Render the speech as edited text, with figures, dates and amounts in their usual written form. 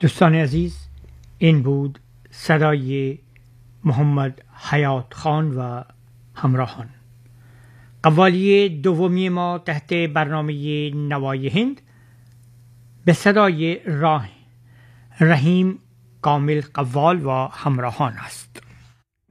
دوستان عزیز، این بود صدای محمد حیات خان و همراهان. قوالی دومی ما تحت برنامه نوای هند به صدای رحیم کامل قوال و همراهان است.